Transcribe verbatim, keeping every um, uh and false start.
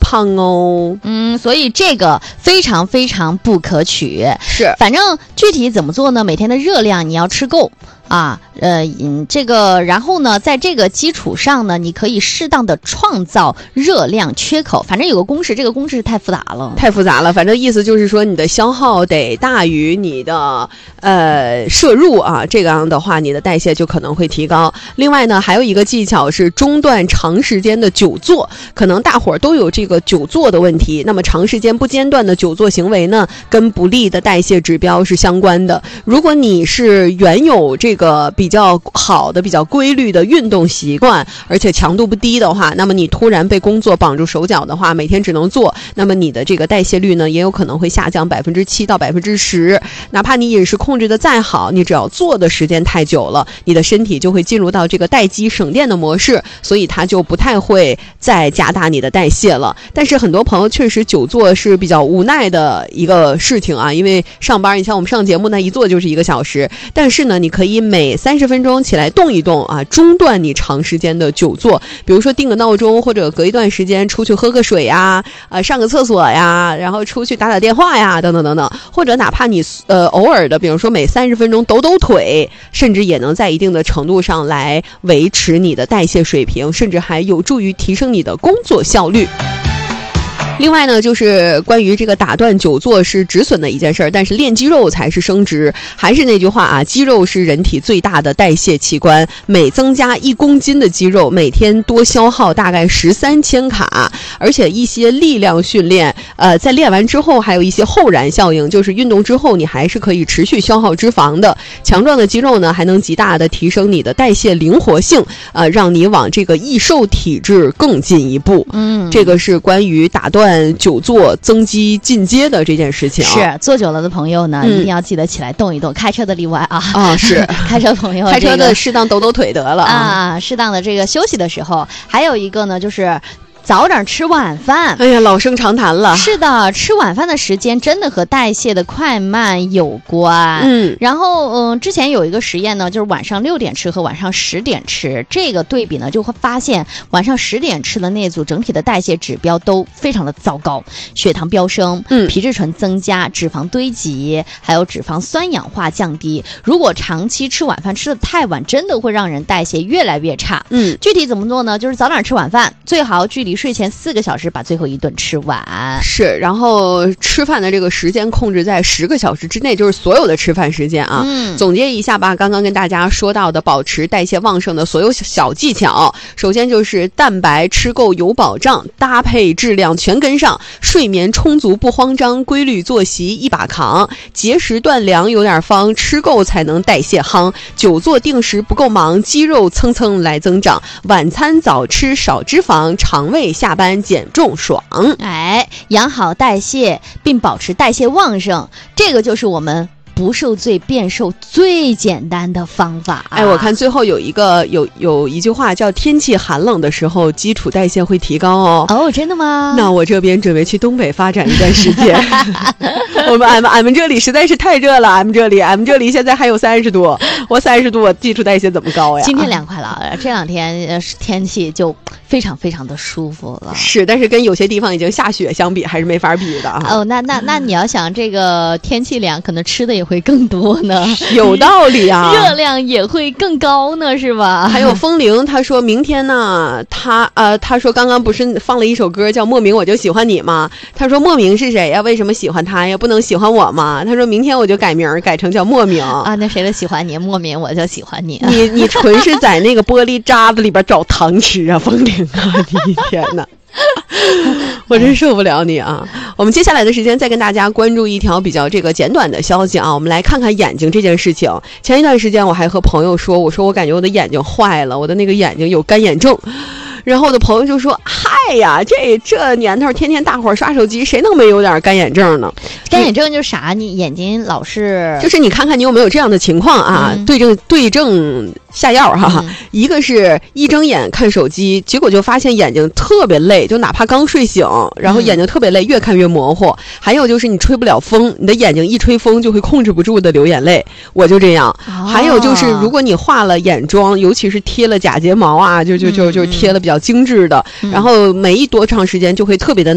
胖哦。 嗯，所以这个非常非常不可取。 是， 反正具体怎么做呢？每天的热量你要吃够。啊，呃，嗯，这个，然后呢，在这个基础上呢，你可以适当的创造热量缺口。反正有个公式，这个公式太复杂了， 太复杂了。反正意思就是说，你的消耗得大于你的呃摄入啊，这样的话，你的代谢就可能会提高。另外呢，还有一个技巧是中断长时间的久坐，可能大伙儿都有这个久坐的问题。那么长时间不间断的久坐行为呢，跟不利的代谢指标是相关的。如果你是原有这个个比较好的比较规律的运动习惯，而且强度不低的话，那么你突然被工作绑住手脚的话，每天只能做，那么你的这个代谢率呢也有可能会下降百分之七到百分之十。哪怕你饮食控制的再好，你只要做的时间太久了，你的身体就会进入到这个待机省电的模式，所以它就不太会再加大你的代谢了。但是很多朋友确实久坐是比较无奈的一个事情啊，因为上班你像我们上节目呢一坐就是一个小时，但是呢你可以每三十分钟起来动一动啊，中断你长时间的久坐，比如说定个闹钟，或者隔一段时间出去喝个水呀，啊上个厕所呀，然后出去打打电话呀，等等等等，或者哪怕你呃偶尔的，比如说每三十分钟抖抖腿，甚至也能在一定的程度上来维持你的代谢水平，甚至还有助于提升你的工作效率。另外呢，就是关于这个打断久坐是止损的一件事儿，但是练肌肉才是升值。还是那句话啊，肌肉是人体最大的代谢器官，每增加一公斤的肌肉，每天多消耗大概十三千卡。而且一些力量训练，呃，在练完之后还有一些后燃效应，就是运动之后你还是可以持续消耗脂肪的。强壮的肌肉呢，还能极大的提升你的代谢灵活性，呃，让你往这个易瘦体质更进一步。嗯，这个是关于打断久坐增肌进阶的这件事情。 是坐久了的朋友呢、嗯、一定要记得起来动一动，开车的例外啊。 啊，是开车朋友、这个、 开车的适当抖抖腿得了啊，适当的这个休息的时候。还有一个呢，就是早点吃晚饭。 哎呀，老生常谈了。 是的，吃晚饭的时间真的和代谢的快慢有关。嗯，然后嗯、呃，之前有一个实验呢，就是晚上六点吃和晚上十点吃，这个对比呢，就会发现晚上十点吃的那组整体的代谢指标都非常的糟糕，血糖飙升，嗯，皮质醇增加，脂肪堆积，还有脂肪酸氧化降低。如果长期吃晚饭吃的太晚，真的会让人代谢越来越差。嗯，具体怎么做呢？就是早点吃晚饭，最好距离睡前四个小时把最后一顿吃完。 是，然后吃饭的这个时间控制在十个小时之内，就是所有的吃饭时间啊。嗯，总结一下吧，刚刚跟大家说到的保持代谢旺盛的所有小技巧，首先就是蛋白吃够有保障，搭配质量全跟上，睡眠充足不慌张，规律作息一把扛，节食断粮有点方，吃够才能代谢夯，久坐定时不够忙，肌肉蹭蹭来增长，晚餐早吃少脂肪，肠胃下班减重爽。 哎，养好代谢并保持代谢旺盛，这个就是我们不受罪变瘦最简单的方法。 哎，我看最后有一个有有一句话叫天气寒冷的时候基础代谢会提高哦。 哦，真的吗？ 那我这边准备去东北发展一段时间。我们俺们俺们这里实在是太热了，俺们这里俺们这里现在还有三十度，我三十度我基础代谢怎么高呀？ 今天凉快了，这两天呃天气就非常非常的舒服了。 是，但是跟有些地方已经下雪相比还是没法比的啊。 哦，那那那你要想这个天气凉，可能吃的也会更多呢。 有道理啊， 热量也会更高呢，是吧？ 还有风铃，他说明天呢，他呃他说刚刚不是放了一首歌叫莫名我就喜欢你吗？他说莫名是谁呀？为什么喜欢他呀？不能喜欢我吗？他说明天我就改名改成叫莫名啊。那谁都喜欢你，莫名我就喜欢你。 你你纯是在那个玻璃渣子里边找糖吃啊，风铃啊！你天哪！我真受不了你啊！我们接下来的时间再跟大家关注一条比较这个简短的消息啊，我们来看看眼睛这件事情。前一段时间我还和朋友说，我说我感觉我的眼睛坏了，我的那个眼睛有干眼症。然后我的朋友就说：“嗨呀，这这年头天天大伙刷手机，谁能没有点干眼症呢？ 干眼症就是啥？你眼睛老是…… 就是你看看你有没有这样的情况啊？嗯、对症对症下药哈。嗯、一个是一睁眼看手机，结果就发现眼睛特别累，就哪怕刚睡醒，然后眼睛特别累，越看越模糊。还有就是你吹不了风，你的眼睛一吹风就会控制不住的流眼泪，我就这样。哦、还有就是如果你化了眼妆，尤其是贴了假睫毛啊，就就就就贴了比较精致的，嗯、然后没多长时间就会特别的